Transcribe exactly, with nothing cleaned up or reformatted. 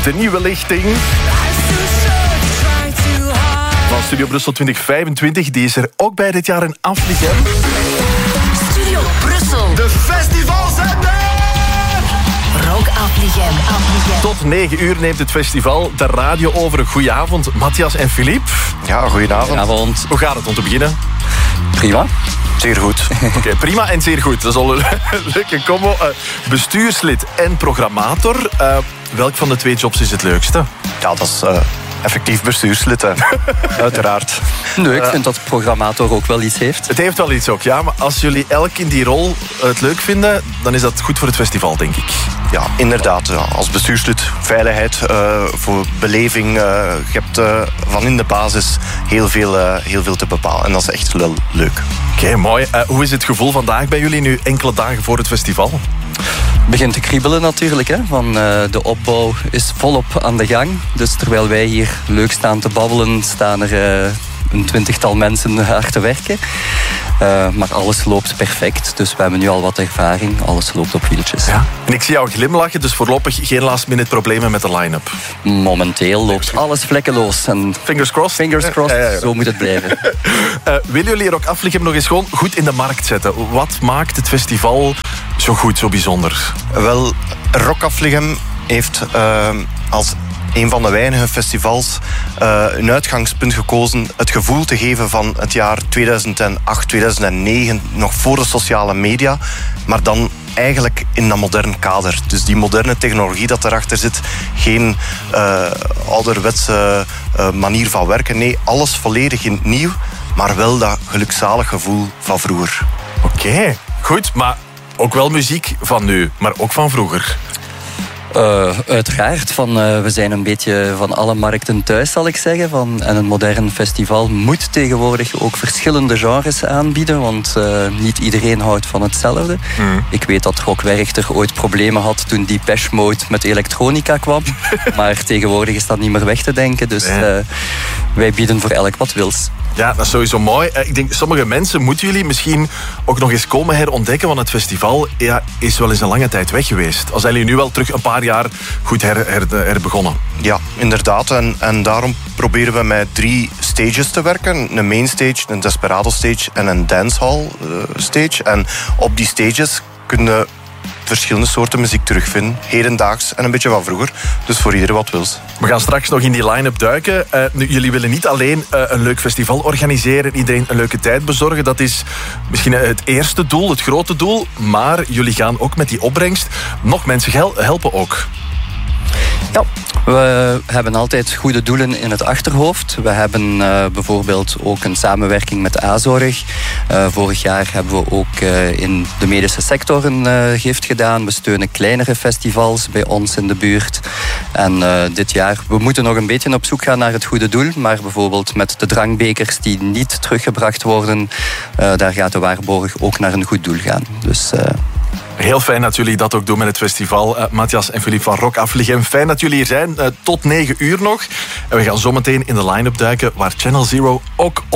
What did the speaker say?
de nieuwe lichting van Studio Brussel twintig vijfentwintig. Die is er ook bij dit jaar in Affligem. Studio Brussel. De festivals zijn er! Rock Affligem. Affligem. Tot negen uur neemt het festival de radio over. Goedenavond, Matthias en Philippe. Ja, goedenavond. Goedenavond. Hoe gaat het om te beginnen? Prima. Zeer goed. Oké, okay, prima en zeer goed. Dat is al een leuke combo. Uh, bestuurslid en programmator. Uh, welk van de twee jobs is het leukste? Ja, dat is uh, effectief bestuurslid, hè. Uiteraard. Nee, ik vind dat programmator ook wel iets heeft. Het heeft wel iets ook, ja. Maar als jullie elk in die rol het leuk vinden, dan is dat goed voor het festival, denk ik. Ja, inderdaad. Ja. Als bestuurslid, veiligheid, uh, voor beleving. Uh, je hebt uh, van in de basis heel veel, uh, heel veel te bepalen. En dat is echt wel leuk. Oké, okay, mooi. Uh, hoe is het gevoel vandaag bij jullie, nu enkele dagen voor het festival? Het begint te kriebelen natuurlijk. Hè. Van, uh, de opbouw is volop aan de gang. Dus terwijl wij hier leuk staan te babbelen, staan er uh, een twintigtal mensen hard te werken. Uh, maar alles loopt perfect. Dus we hebben nu al wat ervaring. Alles loopt op wieltjes. Ja. En ik zie jou glimlachen, dus voorlopig geen last minute problemen met de line-up. Momenteel loopt alles vlekkeloos. En fingers crossed. Fingers crossed, ja, ja, ja. Zo moet het blijven. uh, willen jullie Rock Affligem nog eens gewoon goed in de markt zetten? Wat maakt het festival zo goed, zo bijzonder? Wel, Rock Affligem heeft uh, als een van de weinige festivals uh, een uitgangspunt gekozen, het gevoel te geven van het jaar tweeduizend acht, tweeduizend negen, nog voor de sociale media, maar dan eigenlijk in dat modern kader. Dus die moderne technologie dat erachter zit, geen uh, ouderwetse uh, manier van werken. Nee, alles volledig in het nieuw, maar wel dat gelukzalig gevoel van vroeger. Oké, okay, goed, maar ook wel muziek van nu, maar ook van vroeger. Uh, uiteraard. Van, uh, we zijn een beetje van alle markten thuis, zal ik zeggen. Van, en een modern festival moet tegenwoordig ook verschillende genres aanbieden. Want uh, niet iedereen houdt van hetzelfde. Mm. Ik weet dat Rock Werchter ooit problemen had toen Depeche Mode met elektronica kwam. Maar tegenwoordig is dat niet meer weg te denken. Dus uh, wij bieden voor elk wat wils. Ja, dat is sowieso mooi. Ik denk, sommige mensen moeten jullie misschien ook nog eens komen herontdekken, want het festival ja, is wel eens een lange tijd weg geweest. Al zijn jullie nu wel terug een paar jaar goed her, her, herbegonnen. Ja, inderdaad. En, en daarom proberen we met drie stages te werken. Een main stage, een Desperado stage en een dancehall uh, stage. En op die stages kunnen verschillende soorten muziek terugvinden. Hedendaags en een beetje van vroeger. Dus voor ieder wat wils. We gaan straks nog in die line-up duiken. Uh, nu, jullie willen niet alleen uh, een leuk festival organiseren, iedereen een leuke tijd bezorgen. Dat is misschien het eerste doel, het grote doel. Maar jullie gaan ook met die opbrengst nog mensen gel- helpen ook. Ja, we hebben altijd goede doelen in het achterhoofd. We hebben uh, bijvoorbeeld ook een samenwerking met Azorg. Uh, vorig jaar hebben we ook uh, in de medische sector een uh, gift gedaan. We steunen kleinere festivals bij ons in de buurt. En uh, dit jaar, we moeten nog een beetje op zoek gaan naar het goede doel. Maar bijvoorbeeld met de drankbekers die niet teruggebracht worden, uh, daar gaat de waarborg ook naar een goed doel gaan. Dus... Uh, Heel fijn dat jullie dat ook doen met het festival. Uh, Matthias en Philippe van Rock Affligem. Fijn dat jullie hier zijn. Uh, tot negen uur nog. En we gaan zometeen in de line-up duiken waar Channel Zero ook op